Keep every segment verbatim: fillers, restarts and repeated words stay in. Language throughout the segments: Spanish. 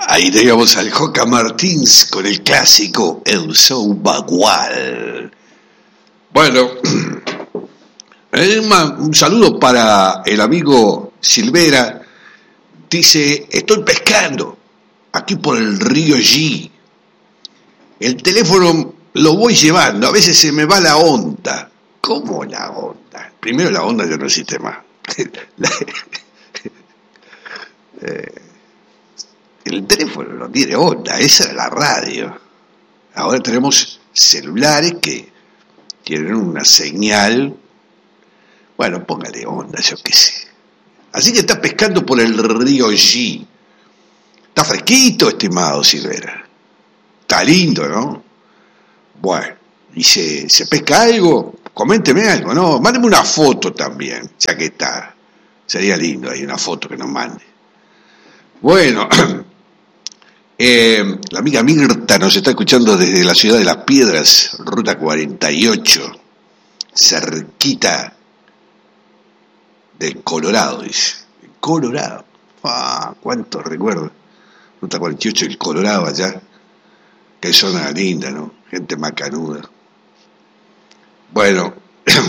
Ahí teníamos al Joca Martins con el clásico El Sou Bagual. Bueno, un saludo para el amigo Silvera. Dice, estoy pescando aquí por el río G. El teléfono lo voy llevando, a veces se me va la onda. ¿Cómo la onda? Primero la onda ya no existe más. la, eh, el teléfono no tiene onda, esa es la radio. Ahora tenemos celulares que tienen una señal. Bueno, póngale onda, yo qué sé. Así que está pescando por el río G. Está fresquito, estimado Silvera. Está lindo, ¿no? Bueno, y se, se pesca algo, coménteme algo, ¿no? Mándeme una foto también, ya que está. Sería lindo ahí una foto que nos mande. Bueno, eh, la amiga Mirta nos está escuchando desde la ciudad de Las Piedras, ruta cuarenta y ocho, cerquita del Colorado, dice. Colorado. Ah, cuántos recuerdos. Ruta cuarenta y ocho, el Colorado allá. Qué zona linda, ¿no? Gente macanuda. Bueno,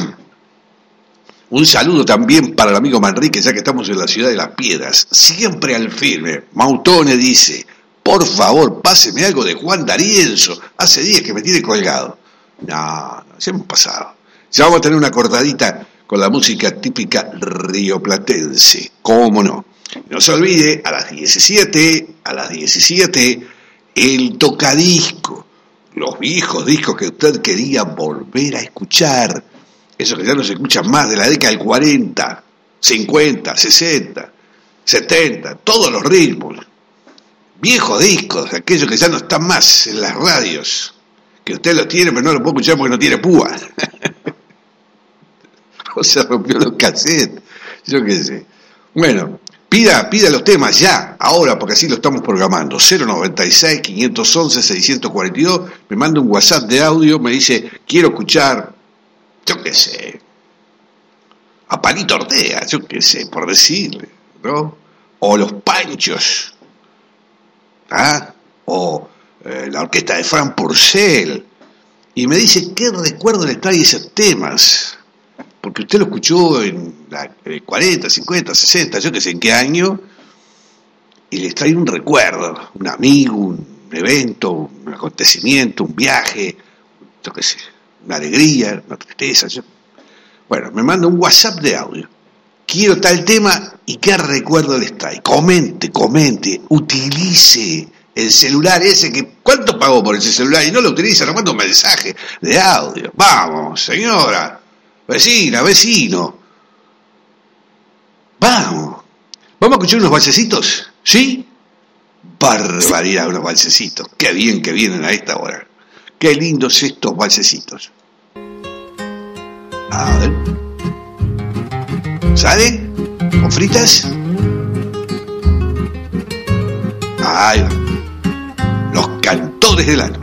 un saludo también para el amigo Manrique, ya que estamos en la ciudad de Las Piedras. Siempre al firme. Mautone dice, por favor, páseme algo de Juan D'Arienzo. Hace días que me tiene colgado. No, no, ya hemos pasado. Ya vamos a tener una cortadita con la música típica rioplatense. ¿Cómo no? No se olvide, a las diecisiete, a las diecisiete, el tocadisco. Los viejos discos que usted quería volver a escuchar. Esos que ya no se escuchan más, de la década del cuarenta, cincuenta, sesenta, setenta, todos los ritmos. Viejos discos, aquellos que ya no están más en las radios. Que usted los tiene, pero no los puede escuchar porque no tiene púa. O se rompió los cassettes, yo qué sé. Bueno, pida, pida los temas ya, ahora, porque así lo estamos programando. cero noventa y seis, quinientos once, seiscientos cuarenta y dos, me manda un WhatsApp de audio, me dice, quiero escuchar, yo qué sé, a Palito Ortega, yo qué sé, por decirle, ¿no? O Los Panchos, ¿ah? O eh, la orquesta de Fran Purcell, y me dice, ¿qué recuerdo le trae esos temas? Porque usted lo escuchó en la cuarenta, cincuenta, sesenta, yo que sé en qué año, y les trae un recuerdo, un amigo, un evento, un acontecimiento, un viaje, yo qué sé, una alegría, una tristeza. Yo... Bueno, me manda un WhatsApp de audio. Quiero tal tema y qué recuerdo les trae. Comente, comente, utilice el celular ese que... ¿Cuánto pagó por ese celular? Y no lo utiliza, no manda un mensaje de audio. Vamos, señora. Vecina, vecino. Vamos. ¿Vamos a escuchar unos valsecitos? ¿Sí? Barbaridad, unos valsecitos. Qué bien que vienen a esta hora. Qué lindos estos valsecitos. A ver. ¿Sale? ¿Con fritas? Ahí va. Los cantores del alma.